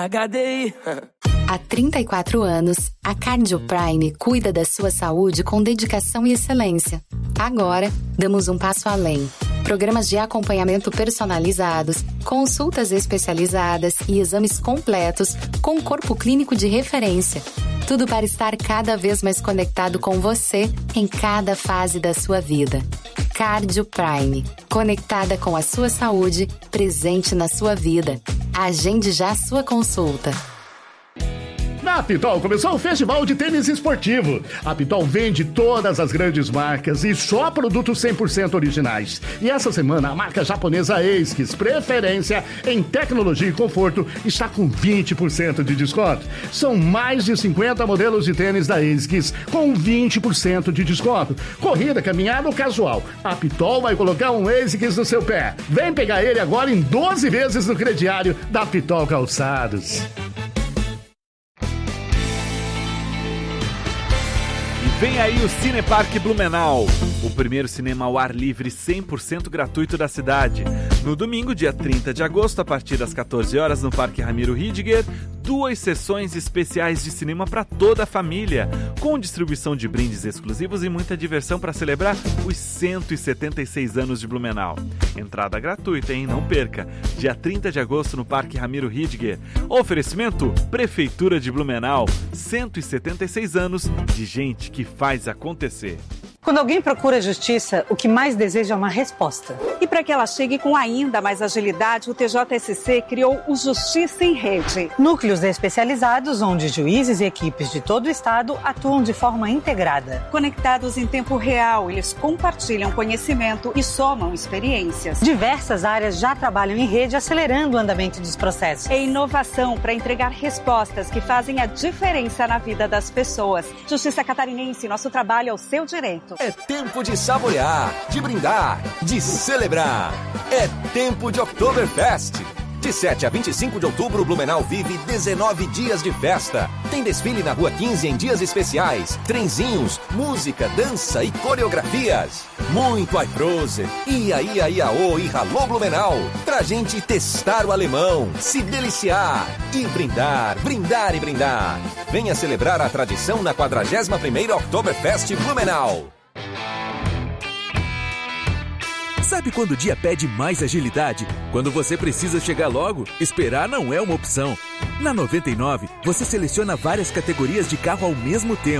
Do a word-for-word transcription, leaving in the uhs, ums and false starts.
H D I. Há trinta e quatro anos, a CardioPrime cuida da sua saúde com dedicação e excelência. Agora, damos um passo além. Programas de acompanhamento personalizados, consultas especializadas e exames completos com corpo clínico de referência. Tudo para estar cada vez mais conectado com você em cada fase da sua vida. CardioPrime. Conectada com a sua saúde, presente na sua vida. Agende já a sua consulta. Na Pitol começou o Festival de Tênis Esportivo. A Pitol vende todas as grandes marcas e só produtos cem por cento originais. E essa semana a marca japonesa ASICS, preferência em tecnologia e conforto, está com vinte por cento de desconto. São mais de cinquenta modelos de tênis da ASICS com vinte por cento de desconto. Corrida, caminhada ou casual. A Pitol vai colocar um ASICS no seu pé. Vem pegar ele agora em doze vezes no crediário da Pitol Calçados. Vem aí o Cineparque Blumenau, o primeiro cinema ao ar livre cem por cento gratuito da cidade. No domingo, dia trinta de agosto, a partir das quatorze horas, no Parque Ramiro Ridger, duas sessões especiais de cinema para toda a família, com distribuição de brindes exclusivos e muita diversão para celebrar os cento e setenta e seis anos de Blumenau. Entrada gratuita, hein? Não perca! Dia trinta de agosto, no Parque Ramiro Ridger. Oferecimento Prefeitura de Blumenau, cento e setenta e seis anos de gente que faz acontecer. Quando alguém procura justiça, o que mais deseja é uma resposta. E para que ela chegue com ainda mais agilidade, o T J S C criou o Justiça em Rede. Núcleos especializados onde juízes e equipes de todo o estado atuam de forma integrada. Conectados em tempo real, eles compartilham conhecimento e somam experiências. Diversas áreas já trabalham em rede, acelerando o andamento dos processos. É inovação para entregar respostas que fazem a diferença na vida das pessoas. Justiça Catarinense, nosso trabalho é o seu direito. É tempo de saborear, de brindar, de celebrar. É tempo de Oktoberfest. De sete a vinte e cinco de outubro, Blumenau vive dezenove dias de festa. Tem desfile na Rua quinze em dias especiais, trenzinhos, música, dança e coreografias. Muito Aiprose, Ia Ia Iaô e Ralô Blumenau. Pra gente testar o alemão, se deliciar e brindar, brindar e brindar. Venha celebrar a tradição na quadragésima primeira Oktoberfest Blumenau. Sabe quando o dia pede mais agilidade? Quando você precisa chegar logo, esperar não é uma opção. Na noventa e nove, você seleciona várias categorias de carro ao mesmo tempo